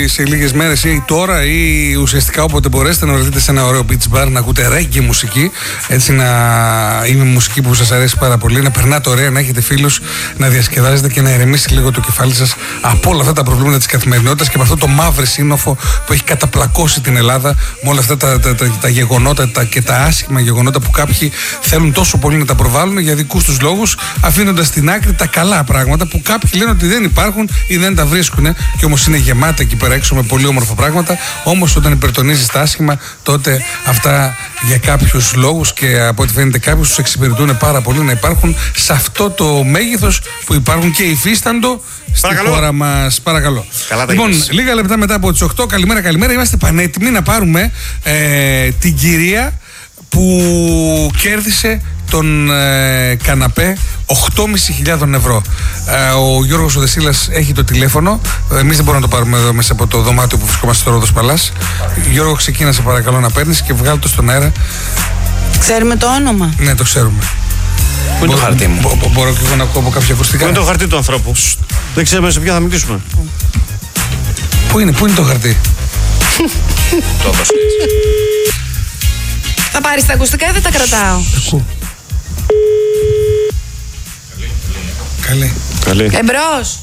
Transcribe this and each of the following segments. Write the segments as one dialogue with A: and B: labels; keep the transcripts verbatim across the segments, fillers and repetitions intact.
A: Σε λίγες μέρες ή τώρα ή ουσιαστικά όποτε μπορέσετε να βρεθείτε σε ένα ωραίο beach bar, να ακούτε reggae μουσική, έτσι να είναι μουσική που σας αρέσει πάρα πολύ, να περνάτε ωραία, να έχετε φίλους, να διασκεδάζετε και να ηρεμήσει λίγο το κεφάλι σας από όλα αυτά τα προβλήματα της καθημερινότητας και από αυτό το μαύρο σύννεφο που έχει καταπλακώσει την Ελλάδα με όλα αυτά τα, τα, τα, τα γεγονότα τα, και τα άσχημα γεγονότα που κάποιοι θέλουν τόσο πολύ να τα προβάλλουν για δικούς τους λόγους, αφήνοντας στην άκρη τα καλά πράγματα που κάποιοι λένε ότι δεν υπάρχουν ή δεν τα βρίσκουν, και όμως είναι γεμάτα εκεί πέρα έξω με πολύ όμορφα πράγματα. Όμως όταν υπερτονίζεις τα άσχημα, τότε αυτά για κάποιους λόγους και από ό,τι φαίνεται κάποιους τους εξυπηρετούν πάρα πολύ να υπάρχουν σε αυτό το μέγεθος που υπάρχουν και υφίσταντο στη
B: Παρακαλώ.
A: χώρα μας. Παρακαλώ.
B: Καλά τα
A: Λοιπόν,
B: είπες.
A: λίγα λεπτά μετά από τις οκτώ, καλημέρα, καλημέρα. Είμαστε πανέτοιμοι να πάρουμε ε, την κυρία που κέρδισε τον ε, καναπέ οκτώ χιλιάδες πεντακόσια ευρώ. Ε, ο Γιώργος ο Δεσίλας έχει το τηλέφωνο. Εμείς δεν μπορούμε να το πάρουμε εδώ μέσα από το δωμάτιο που βρισκόμαστε στο Ρόδος Παλάς. Γιώργο, ξεκίνα σε παρακαλώ να παίρνεις και βγάλω το στον αέρα.
C: Ξέρουμε το όνομα.
A: Ναι, το ξέρουμε.
B: Πού είναι το χαρτί μου?
A: Μπο, μπο, μπορώ και εγώ να ακούω από κάποια ακουστικά.
B: Πού είναι το χαρτί του ανθρώπου? Δεν ξέρουμε σε ποια θα μιλήσουμε.
A: Πού είναι, πού είναι το χαρτί?
B: Το έδωσε.
C: Θα πάρεις τα ακουστικά ή δεν τα κρατάω?
A: Ακούω. Καλή.
B: Καλή.
C: Εμπρός.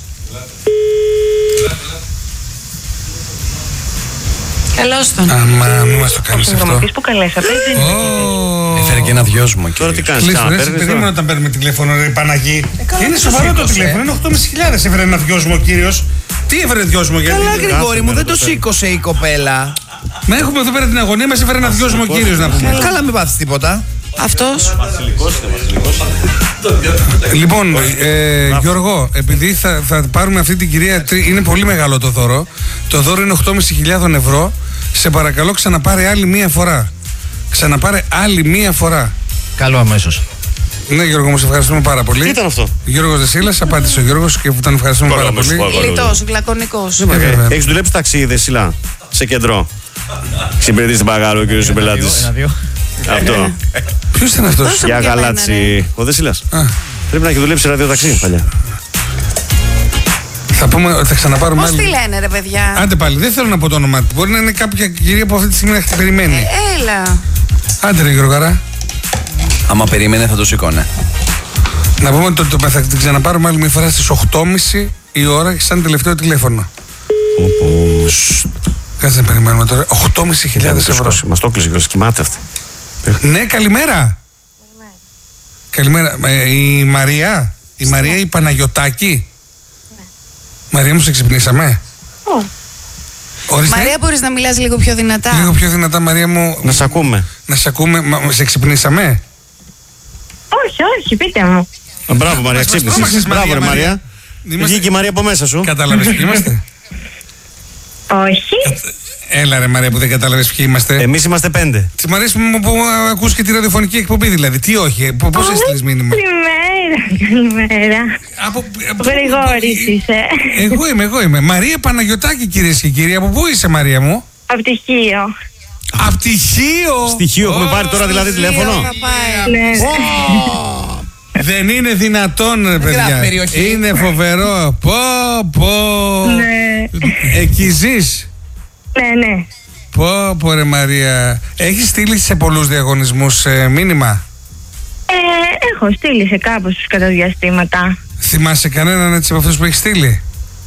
C: Καλώς τον.
A: Άμα μην μας το κάνεις αυτό.
D: που καλέσατε δεν είναι.
E: Έφερε και ένα δυόσμο.
B: Τώρα τι κάνεις?
A: Κλείστο,
B: Ξαναπαίρνεις
A: έτσι,
B: τώρα?
A: περίμενα όταν παίρνουμε τηλέφωνο, ρε Παναγί.
E: καλά,
A: Είναι
E: το
A: σοβαρό το
E: σήκωσε.
A: τηλέφωνο, είναι οκτώ χιλιάδες πεντακόσια έφερε ένα δυόσμο ο κύριος. Τι έφερε δυόσμο, γιατί?
E: Καλά, Γρηγόρη μου, δεν το
B: το
E: σήκωσε η κοπέλα.
A: Μα έχουμε εδώ πέρα την αγωνία μας, έφερε ένα δυόσμο ο κύριος να πούμε.
E: Καλά, μην πάθεις τίποτα.
C: Αυτός.
A: Λοιπόν, ε, Γιώργο, επειδή θα, θα πάρουμε αυτή την κυρία, τρι- είναι πολύ μεγάλο το δώρο. Το δώρο είναι οκτώ χιλιάδες πεντακόσια ευρώ. Σε παρακαλώ, ξαναπάρε άλλη μία φορά. Ξαναπάρε άλλη μία φορά.
E: Καλό αμέσως.
A: Ναι, Γιώργο, μου σε ευχαριστούμε πάρα πολύ.
B: Τι ήταν αυτό?
A: Γιώργος Δεσίλας, απάντησε ο Γιώργος και τον ευχαριστούμε
B: Πάρα
A: πάρα
B: πολύ,
A: πολύ.
B: πάρα πολύ.
C: Λιτός, γλακωνικός.
A: Ε, βέβαια.
B: Έχεις δουλέψει ταξί, Δεσίλα, σε κέντρο? Εξυπηρετείς παρακαλώ, κύριο συμπελάτης.
E: Ένα-δύο.
B: Αυτό.
A: Ποιος ήταν αυτός?
B: Για
C: ποια
B: γαλάτσι.
C: μένα,
B: Ο Δεσίλας.
A: Α,
B: Πρέπει να έχει δουλέψει ραδιοταξί παλιά.
A: θα πούμε ότι θα ξαναπάρουμε
C: Πώς
A: άλλη.
C: τη λένε ρε παιδιά?
A: Άντε πάλι, δεν θέλω να πω το όνομά του. Μπορεί να είναι κάποια κυρία που αυτή τη στιγμή να έχει περιμένει.
C: Έλα.
A: Άντε ρε Γιώργαρα.
E: Άμα περίμενε θα το σηκώνε.
A: Να πούμε ότι το, το, θα την ξαναπάρουμε άλλη μια φορά στις οκτώ και μισή η ώρα και σαν τελευταίο τηλέφωνο. Κάτσε να περιμένουμε τώρα. οκτώ χιλιάδες πεντακόσια ευρώ.
B: Μας το κλείσει, κοιμάται αυτή.
A: Ναι, καλημέρα. Καλημέρα. Ε, η Μαρία. Η Μαρία η Παναγιωτάκη. Μαρία μου, σε ξυπνήσαμε.
D: Ω,
A: Ορίστε.
C: Μαρία, μπορείς να μιλάς λίγο πιο δυνατά?
A: Λίγο πιο δυνατά, Μαρία μου.
B: Να σ' ακούμε.
A: Να σε ακούμε. Μα, σε ξυπνήσαμε.
D: όχι, όχι, πείτε μου.
B: Α, Μπράβο, Μαρία,
A: μας
B: ξύπνησες.
A: τρόμαξες,
B: Μπράβο,
A: Μαρία,
B: ρε
A: Μαρία.
B: Μαρία.
A: Είμαστε-
B: Βγήκε η Μαρία από μέσα σου.
A: Κατάλαβες ποιοι είμαστε?
D: Όχι.
A: Έλα ρε Μαρία που δεν κατάλαβες ποιοι είμαστε.
B: Εμείς είμαστε πέντε.
A: Μ' αρέσει που, που ακούς και τη ραδιοφωνική εκπομπή δηλαδή. Τι όχι, π- πώς έστειλες μήνυμα?
D: Καλημέρα, καλημέρα.
A: Από,
D: Ο Γρηγόρης είσαι.
A: Εγώ είμαι, εγώ είμαι. Μαρία Παναγιωτάκη, κυρίες και κύριοι. Από πού είσαι, Μαρία μου?
D: Από τη Χίο.
A: Απ' τυχείο!
B: Στοιχείο έχουμε πάρει τώρα δηλαδή τηλέφωνο.
C: Θα πάει.
D: Ναι.
A: Δεν είναι δυνατόν, ρε
E: γράφει
A: παιδιά.
E: περιοχή.
A: Είναι φοβερό. Πω, πω.
D: Ναι.
A: Εκεί ζεις.
D: Ναι, ναι.
A: Πω, πω, ρε Μαρία. Έχεις στείλει σε πολλούς διαγωνισμούς ε, μήνυμα?
D: Ε, έχω στείλει σε κάπου στους καταδιαστήματα.
A: Θυμάσαι κανέναν έτσι από αυτούς που έχεις στείλει?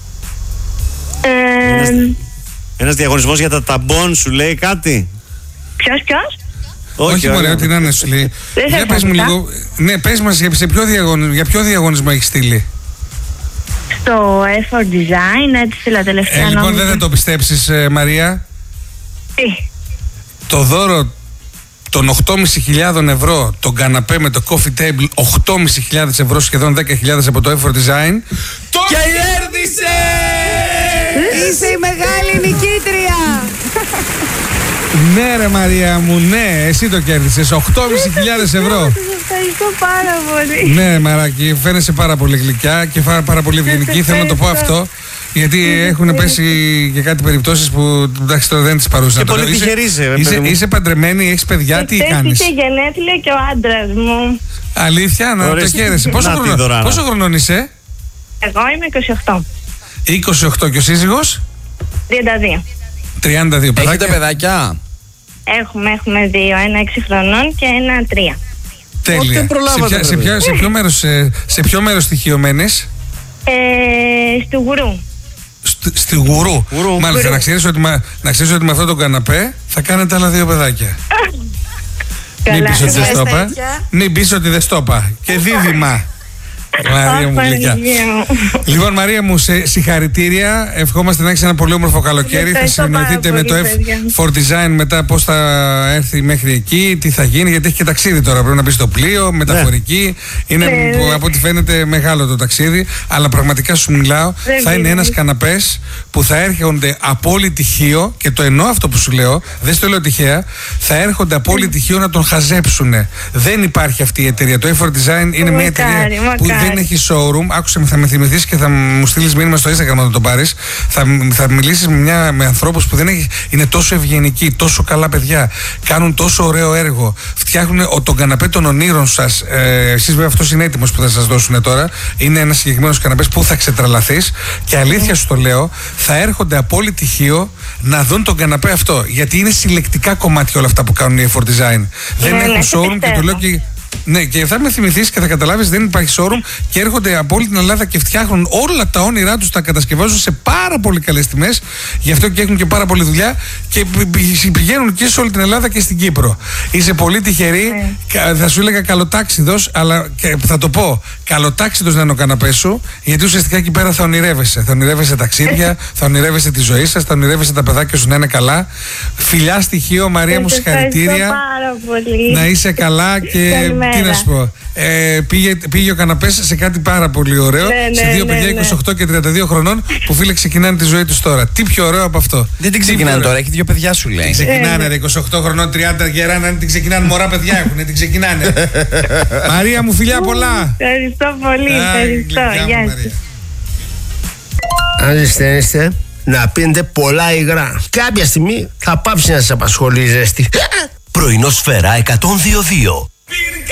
D: Ε,
B: Ένας διαγωνισμός για τα ταμπών σου λέει κάτι?
D: ποιος, ποιος?
A: Όχι,
B: ωραία.
A: μωρέ, ό,τι να είναι σου λέει.
D: Δεν
A: Για
D: σε
A: πες μου
D: άκουσα.
A: λίγο. Ναι, πες μας για, σε ποιο διαγωνισμό, για ποιο διαγωνισμό έχεις στείλει.
D: Στο F for Design, έτσι στείλα τελευταία
A: Ε, λοιπόν,
D: νόμιζα.
A: δεν θα το πιστέψεις, ε, Μαρία.
D: Τι?
A: Το δώρο των οκτώ χιλιάδες πεντακόσια ευρώ, τον καναπέ με το coffee table, οκτώ χιλιάδες πεντακόσια ευρώ, σχεδόν δέκα χιλιάδες από το F for Design. Το κέρδισε!
C: Είσαι η μεγάλη νικήτρια.
A: Ναι ρε Μαρία μου, ναι, εσύ το κέρδισες, οκτώ χιλιάδες ευρώ.
D: Σας ευχαριστώ πάρα πολύ.
A: Ναι Μαράκι, φαίνεσαι πάρα πολύ γλυκιά και φά- πάρα πολύ ευγενική, θέλω να το πω αυτό. Γιατί έχουν πέσει και κάτι περιπτώσεις που εντάξει τώρα δεν τις παρούσα.
B: Και πολύ τυχερή είσαι, ρε
A: είσαι,
B: παιδί μου.
A: είσαι παντρεμένη, έχεις παιδιά, τι
D: Χθες
A: κάνεις?
D: είχε γενέθλια και ο άντρας μου.
A: Αλήθεια, να το
B: Ορίστε.
A: χαίρεσαι. Πόσο,
B: Να τη
A: χρονο,
B: δωράρα.
A: πόσο χρονών είσαι?
D: Εγώ είμαι είκοσι οκτώ.
A: είκοσι οκτώ και ο σύζυγος?
D: τριάντα δύο.
A: τριάντα δύο παιδάκια.
E: Έχετε παιδάκια?
D: Έχουμε, έχουμε δύο. Ένα έξι χρονών και ένα τρία.
A: Τέλεια.
E: Πότε προλάβατε,
A: σε, ποια, σε,
E: ρε
A: ποια, σε ποιο μέρος, σε, σε ποιο μέρος στοιχειωμένες?
D: Ε, στο Γουρού.
A: Στη, στη Γουρού.
B: Γουρού.
A: Μάλιστα,
D: Γουρού.
A: να ξέρεις, ότι, μα- να ξέρεις ότι με αυτό το καναπέ θα κάνετε άλλα δύο παιδάκια. Μην πεις ότι δεν στο είπα.
C: τέτοια.
A: Μην πεις ότι δεν στο είπα. Και δίδυμα. Μαρία μου, γλυκιά. Λοιπόν, Μαρία μου, σε συγχαρητήρια. Ευχόμαστε να έχεις ένα πολύ όμορφο καλοκαίρι. Θα
D: Ευχαριστώ
A: συνεννοηθείτε
D: πάρα
A: με το
D: πολύ,
A: F
D: παιδιά.
A: φορ Design μετά πώς θα έρθει μέχρι εκεί, τι θα γίνει, γιατί έχει και ταξίδι τώρα. Πρέπει να μπει στο πλοίο, μεταφορική. Είναι
D: Ναι, ναι.
A: από ό,τι φαίνεται μεγάλο το ταξίδι. Αλλά πραγματικά σου μιλάω,
D: Δεν
A: θα είναι
D: πειράζει.
A: ένας καναπές που θα έρχονται από όλη τυχείο, και το εννοώ αυτό που σου λέω, δεν στο λέω τυχαία, θα έρχονται από όλη τυχείο να τον χαζέψουν. Δεν υπάρχει αυτή η εταιρεία. Το F φορ Design είναι μια εταιρεία
D: Μακάρι,
A: που
D: μακάρι.
A: δεν έχει showroom. Άκουσε με, θα με θυμηθείς και θα μου στείλεις μήνυμα στο Instagram να το πάρεις. Θα, θα μιλήσεις με, μια, με ανθρώπους που δεν έχει, είναι τόσο ευγενικοί, τόσο καλά παιδιά. Κάνουν τόσο ωραίο έργο. Φτιάχνουν ο, τον καναπέ των ονείρων σας. Ε, εσείς βέβαια αυτός είναι έτοιμος που θα σας δώσουν τώρα. Είναι ένας συγκεκριμένος καναπές που θα ξετραλαθείς. Και αλήθεια σου το λέω, θα έρχονται από όλη τυχείο να δουν τον καναπέ αυτό. Γιατί είναι συλλεκτικά κομμάτια όλα αυτά που κάνουν οι F φορ Design. Δεν
D: Ναι,
A: έχουν
D: ναι, σε
A: showroom και το
D: πιστεύω.
A: λέω και. Ναι, και θα με θυμηθείς και θα καταλάβεις, δεν υπάρχει showroom και έρχονται από όλη την Ελλάδα και φτιάχνουν όλα τα όνειρά τους, τα κατασκευάζουν σε πάρα πολύ καλές τιμές. Γι' αυτό και έχουν και πάρα πολλή δουλειά και πη- πη- πηγαίνουν και σε όλη την Ελλάδα και στην Κύπρο. Είσαι πολύ τυχερή. Κα- Θα σου έλεγα καλοτάξιδος, αλλά και θα το πω, καλοτάξιδος να είναι ο καναπές σου, γιατί ουσιαστικά εκεί πέρα θα ονειρεύεσαι. Θα ονειρεύεσαι ταξίδια, θα ονειρεύεσαι τη ζωή σας, θα ονειρεύεσαι τα παιδάκια σου να είναι καλά. Φιλιά στοιχείο, Μαρία μου,
D: Σας
A: συγχαρητήρια.
D: ευχαριστώ πάρα πολύ.
A: Να είσαι καλά και
D: Καλημέρα.
A: τι να σου πω. Ε, πήγε, πήγε ο καναπές σε κάτι πάρα πολύ ωραίο.
D: Ναι, ναι,
A: σε δύο
D: ναι,
A: παιδιά
D: ναι.
A: είκοσι οκτώ και τριάντα δύο χρονών που φίλε ξεκινάνε τη ζωή τους τώρα. Τι πιο ωραίο από αυτό.
E: Δεν την
A: Τι πιο
E: ξεκινάνε
A: ωραίο.
E: τώρα, έχει δύο παιδιά σου λέει.
A: Την ξεκινάνε ρε, είκοσι οκτώ χρονών, τριάντα γερά, αν την ξεκινάνε, μωρά παιδιά έχουν, την ξεκινάνε. Μαρία μου, φιλιά πολλά.
D: Ευχαριστώ πολύ.
A: Α, γλυκιά
D: Ευχαριστώ.
A: μου,
D: Γεια σας.
A: Μαρία.
F: Αν ζεσταίνεστε, να πίνετε πολλά υγρά. Κάποια στιγμή θα πάψει να σας απασχολεί η ζέστη.
G: Πρωινό Σφαίρα εκατόν δύο δύο.